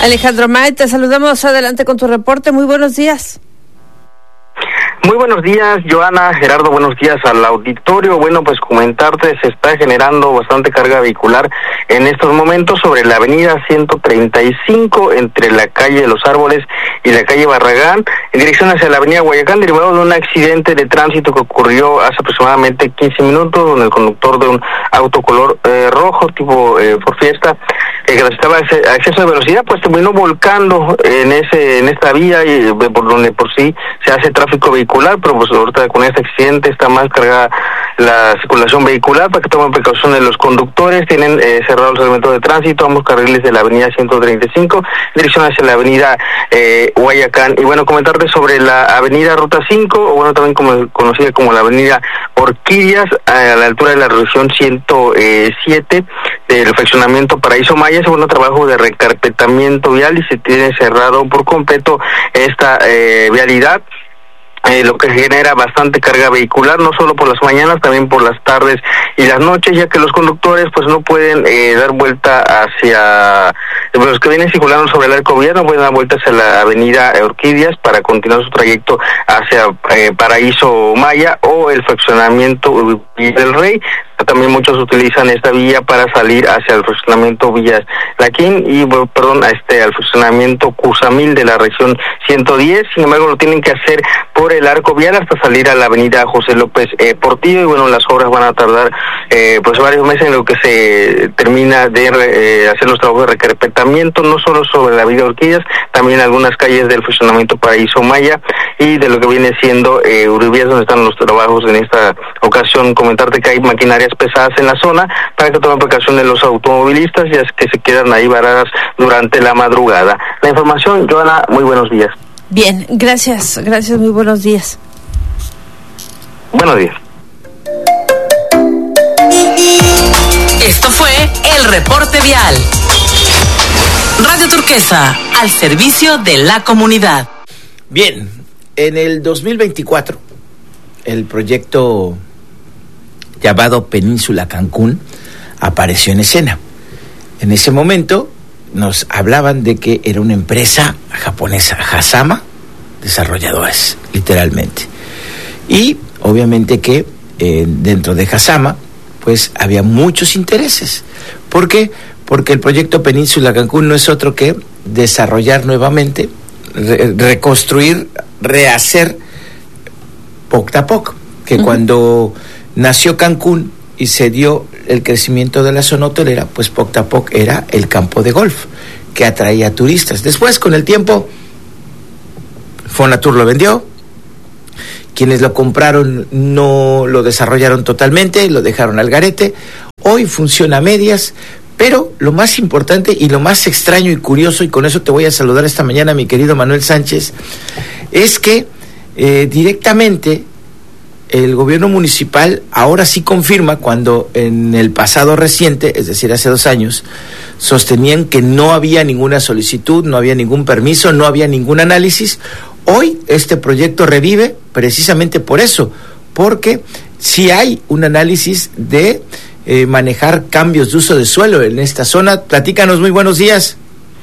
Alejandro May, te saludamos. Adelante con tu reporte. Muy buenos días. Muy buenos días, Joana, Gerardo, buenos días al auditorio. Bueno, pues comentarte, se está generando bastante carga vehicular en estos momentos sobre la avenida 135, entre la calle de los Árboles y la calle Barragán, en dirección hacia la avenida Guayacán, derivado de un accidente de tránsito que ocurrió hace aproximadamente 15 minutos, donde el conductor de un auto color rojo, tipo Ford Fiesta, que necesitaba exceso de velocidad, pues terminó volcando en esta vía, y por donde por sí se hace tráfico vehicular, pero pues ahorita con este accidente está más cargada la circulación vehicular, para que tomen precauciones los conductores. Tienen cerrados los elementos de tránsito, ambos carriles de la avenida 135, en dirección hacia la avenida Guayacán. Y bueno, comentarte sobre la avenida Ruta 5, o bueno, también conocida como la avenida Orquídeas, a la altura de la revolución 107 del fraccionamiento Paraíso Maya. Es un trabajo de recarpetamiento vial y se tiene cerrado por completo esta vialidad. Lo que genera bastante carga vehicular, no solo por las mañanas, también por las tardes y las noches, ya que los conductores pues no pueden dar vuelta hacia, los que vienen circulando sobre el arco vial no pueden dar vuelta hacia la avenida Orquídeas para continuar su trayecto hacia Paraíso Maya o el fraccionamiento del Rey. También muchos utilizan esta vía para salir hacia el fraccionamiento Villas Laquín y, al fraccionamiento Cusamil de la región 110. Sin embargo, lo tienen que hacer por el arco vial hasta salir a la avenida José López Portillo, y bueno, las obras van a tardar pues varios meses en lo que se termina de hacer los trabajos de recarpetamiento, no solo sobre la avenida Orquídeas, también algunas calles del fraccionamiento Paraíso Maya y de lo que viene siendo Uribias, donde están los trabajos en esta ocasión. Comentarte que hay maquinarias pesadas en la zona para que tomen precaución de los automovilistas, ya que se quedan ahí varadas durante la madrugada. La información, Joana, muy buenos días. Bien, gracias, muy buenos días. Buenos días. Esto fue el reporte vial. Radio Turquesa, al servicio de la comunidad. Bien, en el 2024, el proyecto llamado Península Cancún apareció en escena. En ese momento nos hablaban de que era una empresa japonesa, Hasama Desarrolladores, literalmente. Y obviamente que dentro de Hasama pues había muchos intereses. ¿Por qué? Porque el proyecto Península Cancún no es otro que desarrollar nuevamente, reconstruir, rehacer Poctapoc, que cuando nació Cancún y se dio el crecimiento de la zona hotelera, pues Poctapoc era el campo de golf que atraía turistas. Después, con el tiempo, Fonatur lo vendió. Quienes lo compraron no lo desarrollaron totalmente, lo dejaron al garete. Hoy funciona a medias, pero lo más importante y lo más extraño y curioso, y con eso te voy a saludar esta mañana, mi querido Manuel Sánchez, es que directamente el gobierno municipal ahora sí confirma, cuando en el pasado reciente, es decir, hace 2 años, sostenían que no había ninguna solicitud, no había ningún permiso, no había ningún análisis. Hoy este proyecto revive precisamente por eso, porque sí hay un análisis de manejar cambios de uso de suelo en esta zona. Platícanos, muy buenos días.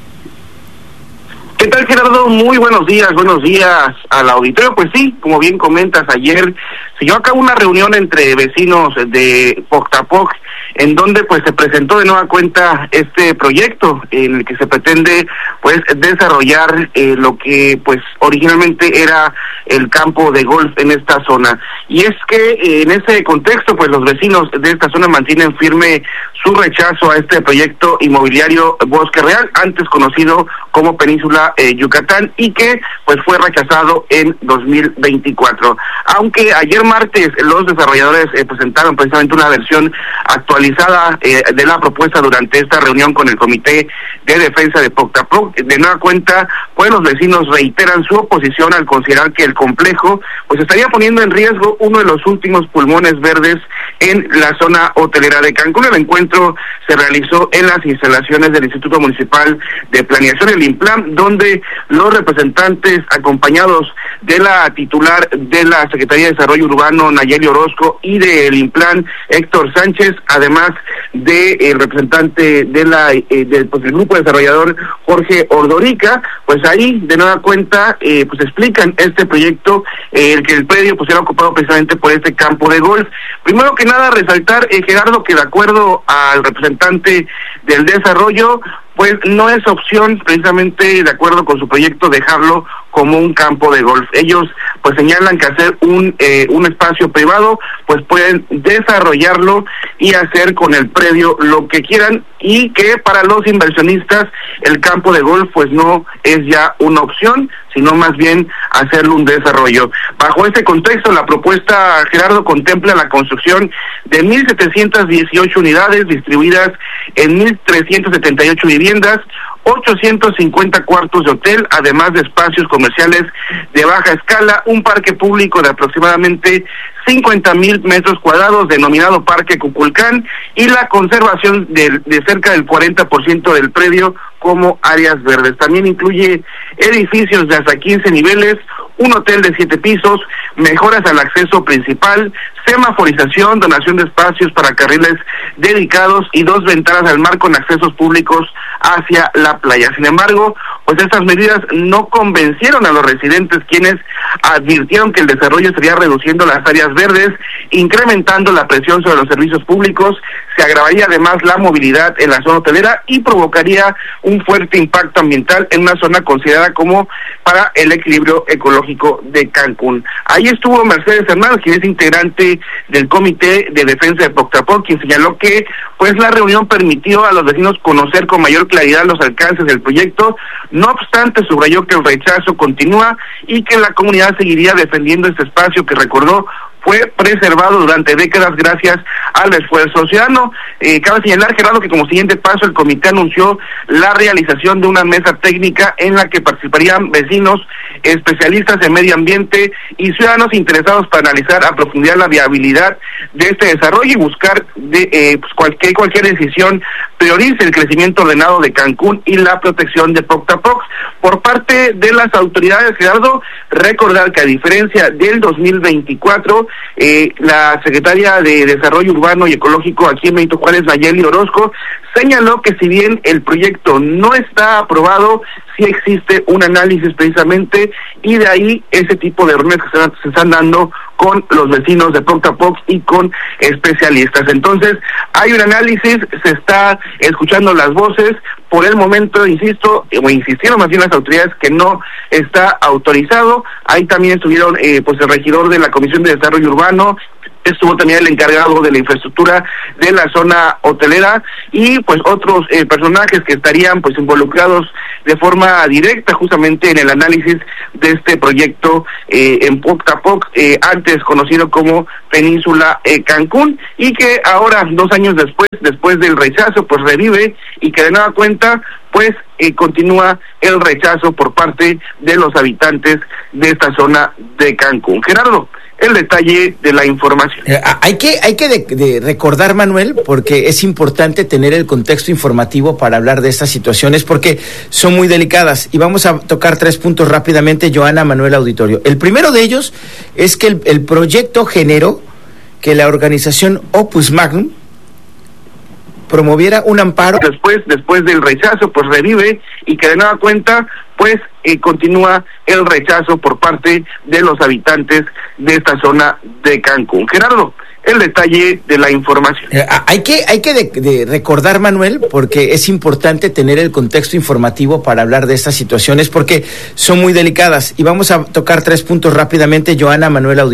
¿Qué tal, Gerardo? Muy buenos días al auditorio. Pues sí, como bien comentas, ayer se llevó a cabo una reunión entre vecinos de Poctapoc, en donde pues se presentó de nueva cuenta este proyecto en el que se pretende pues desarrollar lo que pues originalmente era el campo de golf en esta zona. Y es que en ese contexto pues los vecinos de esta zona mantienen firme su rechazo a este proyecto inmobiliario Bosque Real, antes conocido como Península Yucatán, y que pues fue rechazado en 2024. Aunque ayer martes los desarrolladores presentaron precisamente una versión actualizada de la propuesta durante esta reunión con el Comité de Defensa de Poctapoc, de nueva cuenta pues los vecinos reiteran su oposición al considerar que el complejo pues estaría poniendo en riesgo uno de los últimos pulmones verdes en la zona hotelera de Cancún. El encuentro se realizó en las instalaciones del Instituto Municipal de Planeación, el INPLAN, donde los representantes, acompañados de la titular de la Secretaría de Desarrollo Urbano, Nayeli Orozco, y del INPLAN, Héctor Sánchez, además del representante de del grupo desarrollador, Jorge Parque Ordorica. Pues ahí, de nueva cuenta, pues explican este proyecto, que el predio pues era ocupado precisamente por este campo de golf. Primero que nada, resaltar, Gerardo, que de acuerdo al representante del desarrollo, pues no es opción, precisamente de acuerdo con su proyecto, dejarlo como un campo de golf. Ellos pues señalan que hacer un espacio privado, pues pueden desarrollarlo y hacer con el predio lo que quieran, y que para los inversionistas el campo de golf pues no es ya una opción, sino más bien hacerlo un desarrollo. Bajo este contexto, la propuesta, Gerardo, contempla la construcción de 1,718 unidades distribuidas en 1,378 viviendas, 850 cuartos de hotel, además de espacios comerciales de baja escala, un parque público de aproximadamente 50,000 metros cuadrados, denominado Parque Cuculcán, y la conservación de cerca del 40% del predio como áreas verdes. También incluye edificios de hasta 15 niveles, un hotel de 7 pisos, mejoras al acceso principal, semaforización, donación de espacios para carriles dedicados y 2 ventanas al mar con accesos públicos hacia la playa. Sin embargo, pues estas medidas no convencieron a los residentes, quienes advirtieron que el desarrollo estaría reduciendo las áreas verdes, incrementando la presión sobre los servicios públicos, se agravaría además la movilidad en la zona hotelera y provocaría un fuerte impacto ambiental en una zona considerada como para el equilibrio ecológico de Cancún. Ahí estuvo Mercedes Hernández, quien es integrante del Comité de Defensa de Poctapoc, quien señaló que pues la reunión permitió a los vecinos conocer con mayor claridad los alcances del proyecto. No obstante, subrayó que el rechazo continúa y que la comunidad seguiría defendiendo este espacio que, recordó, fue preservado durante décadas gracias al esfuerzo ciudadano. Cabe señalar, Gerardo, que como siguiente paso el comité anunció la realización de una mesa técnica en la que participarían vecinos, especialistas en medio ambiente y ciudadanos interesados para analizar a profundidad la viabilidad de este desarrollo y buscar cualquier decisión priorice el crecimiento ordenado de Cancún y la protección de Poctapoc. Por parte de las autoridades, Gerardo, recordar que a diferencia del 2024, la secretaria de Desarrollo Urbano y Ecológico aquí en Benito Juárez, Nayeli Orozco, señaló que si bien el proyecto no está aprobado, sí existe un análisis precisamente, y de ahí ese tipo de reuniones que se están dando con los vecinos de Poctapoc y con especialistas. Entonces, hay un análisis, se está escuchando las voces. Por el momento, insistieron más bien las autoridades que no está autorizado. Ahí también estuvieron pues el regidor de la Comisión de Desarrollo Urbano, estuvo también el encargado de la infraestructura de la zona hotelera y pues otros personajes que estarían pues involucrados de forma directa justamente en el análisis de este proyecto en Poctapoc, antes conocido como Península Cancún, y que ahora, 2 años después del rechazo, pues revive, y que de nueva cuenta pues continúa el rechazo por parte de los habitantes de esta zona de Cancún. Gerardo, el detalle de la información. Hay que recordar, Manuel, porque es importante tener el contexto informativo para hablar de estas situaciones, porque son muy delicadas, y vamos a tocar 3 puntos rápidamente, Joana, Manuel, auditorio. El primero de ellos es que el proyecto generó que la organización Opus Magnum promoviera un amparo. Después del rechazo, pues revive, y que de nueva cuenta pues continúa el rechazo por parte de los habitantes de esta zona de Cancún. Gerardo, el detalle de la información. Hay que recordar, Manuel, porque es importante tener el contexto informativo para hablar de estas situaciones, porque son muy delicadas, y vamos a tocar 3 puntos rápidamente, Joana, Manuel, auditorio.